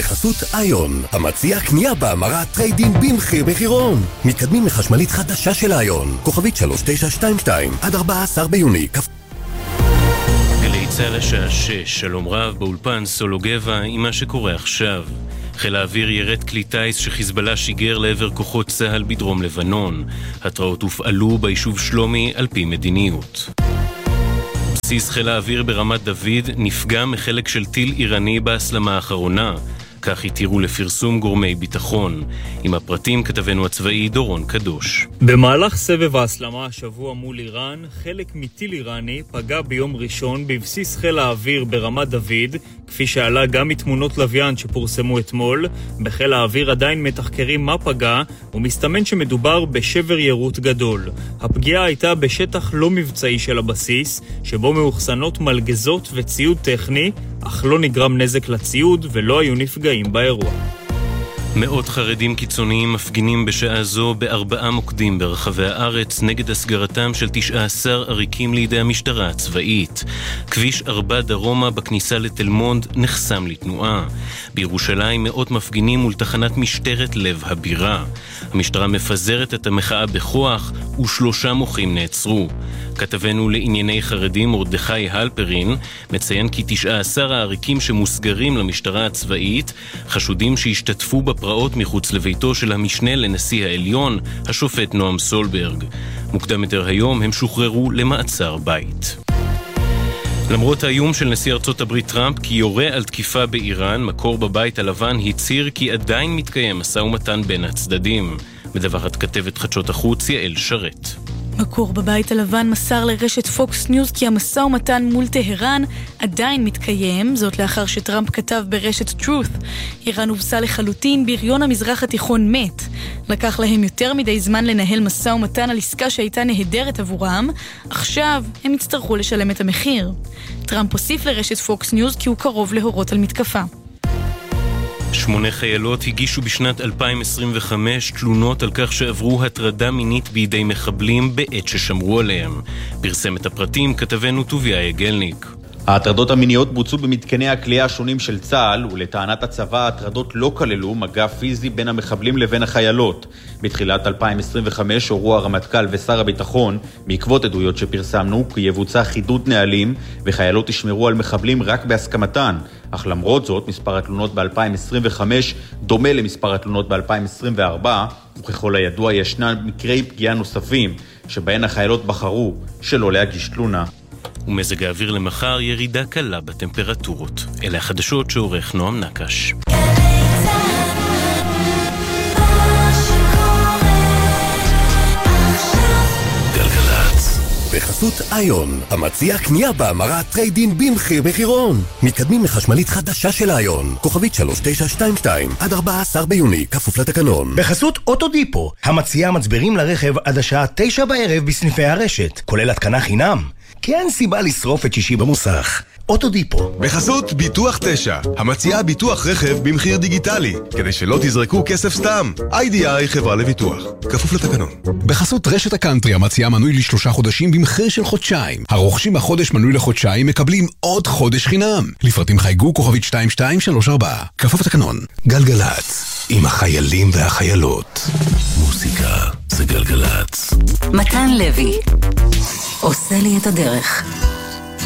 בחסות איון, המציע קנייה בהמרת טריידין במחיר מחירון. מתקדמים לחשמלית חדשה של איון, כוכבית 3922, עד 14 ביוני. גלי צה"ל השעה 6, שלום רב באולפן סולו גבע עם מה שקורה עכשיו. חיל האוויר ירד כלי טייס שחיזבאללה שיגר לעבר כוחות צה"ל בדרום לבנון. התראות הופעלו ביישוב שלומי על פי מדיניות. בסיס חיל האוויר ברמת דוד נפגע מחלק של טיל איראני בהסלמה האחרונה. כך התירו לפרסום גורמי ביטחון. עם הפרטים כתבנו הצבאי דורון קדוש. במהלך סבב ההסלמה השבוע מול איראן, חלק מטיל איראני פגע ביום ראשון בבסיס חיל האוויר ברמת דוד, כפי שעלה גם מתמונות לוויין שפורסמו אתמול. בחיל האוויר עדיין מתחקרים מה פגע, ומסתמן שמדובר בשבר יירוט גדול. הפגיעה הייתה בשטח לא מבצעי של הבסיס, שבו מאוחסנות מלגזות וציוד טכני, אך לא נגרם נזק לציוד ולא היו נפגעים באירוע. מאות חרדים קיצוניים מפגינים בשעה זו ב4 מוקדים ברחבי הארץ נגד הסגרתם של 19 עריקים לידי המשטרה הצבאית. כביש 4 דרומה בכניסה לתל מונד נחסם לתנועה. בירושלים מאות מפגינים מול תחנת משטרת לב הבירה. המשטרה מפזרת את המחאה בכוח ו3 מוחים נעצרו. כתבנו לענייני חרדים מרדכי הלפרין מציין כי 19 העריקים שמוסגרים למשטרה הצבאית חשודים שהשתתפו בפרעות מחוץ לביתו של המשנה לנשיא העליון, השופט נועם סולברג. מוקדם יותר היום הם שוחררו למעצר בית. למרות האיום של נשיא ארצות הברית טראמפ כי יורה על תקיפה באיראן, מקור בבית הלבן הצהיר כי עדיין מתקיים משא ומתן בין הצדדים. מדווחת כתבת חדשות החוץ יעל שרת. מקור בבית הלבן מסר לרשת פוקס ניוז כי המשא ומתן מול טהרן עדיין מתקיים, זאת לאחר שטראמפ כתב ברשת Truth. איראן הובסה לחלוטין, בריון המזרח התיכון מת. לקח להם יותר מדי זמן לנהל משא ומתן על עסקה שהייתה נהדרת עבורם, עכשיו הם יצטרכו לשלם את המחיר. טראמפ הוסיף לרשת פוקס ניוז כי הוא קרוב להורות על מתקפה. 8 חיילות הגישו בשנת 2025 תלונות על כך שעברו הטרדה מינית בידי מחבלים בעת ששמרו עליהם. פרסם את הפרטים כתבנו טוביה יגלניק. ההטרדות המיניות בוצעו במתקני הכלייה השונים של צה"ל, ולטענת הצבא ההטרדות לא כללו מגע פיזי בין המחבלים לבין החיילות. בתחילת 2025 הורו הרמטכ"ל ושר הביטחון, בעקבות עדויות שפרסמנו, כי יבוצע חידוד נהלים וחיילות ישמרו על מחבלים רק בהסכמתן. אך למרות זאת, מספר התלונות ב-2025 דומה למספר התלונות ב-2024, וככל הידוע ישנם מקרי פגיעה נוספים, שבהן החיילות בחרו שלא להגיש תלונה. ומזג האוויר למחר ירידה קלה בטמפרטורות. אלה החדשות שעורך נועם נקש. גלגלץ בחסות איון, המציע קנייה בהמרת טריידין במחיר מחירון. מתקדמים לחשמלית חדשה של איון, כוכבית 3922, עד 14 ביוני, כפוף לתקנון. בחסות אוטודיפו, המציע מצברים לרכב עד השעה 9 בערב בסניפי הרשת, כולל התקנה חינם. כי אין סיבה לשרוף את שישי במוסך. אוטודיפו. בחסות ביטוח 9, המציעה ביטוח רכב במחיר דיגיטלי, כדי שלא תזרקו כסף סתם. IDI חברה לביטוח, כפוף לתקנון. בחסות רשת הקאנטרי, המציעה מנוי ל3 חודשים במחיר של חודשיים. הרוכשים החודש מנוי לחודשיים מקבלים עוד חודש חינם. לפרטים חייגו כוכבית 2234, כפוף לתקנון. גלגלץ, עם החיילים והחיילות. מוזיקה זה גלגלץ. מתן לוי עושה לי את הדרך.